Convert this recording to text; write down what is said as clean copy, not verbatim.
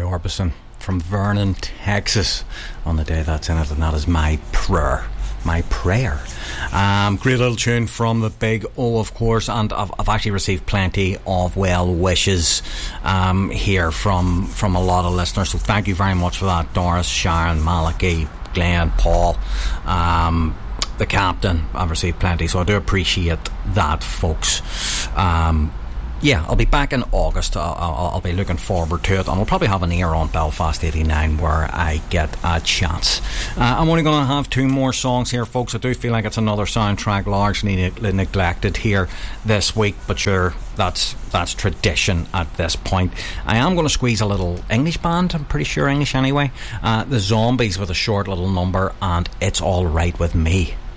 Orbison from Vernon, Texas, on the day that's in it, and that is My Prayer. My Prayer. Great little tune from the Big O, of course, and I've actually received plenty of well wishes here from a lot of listeners, so thank you very much for that. Doris, Sharon, Malachi, Glenn, Paul, the captain, I've received plenty, so I do appreciate that, folks. Yeah, I'll be back in August. I'll be looking forward to it, and I'll probably have an ear on Belfast 89 where I get a chance. I'm only going to have 2 more songs here, folks. I do feel like it's another soundtrack largely neglected here this week, but sure, that's tradition at this point. I am going to squeeze a little English band, I'm pretty sure English anyway. The Zombies with a short little number, and It's All Right With Me.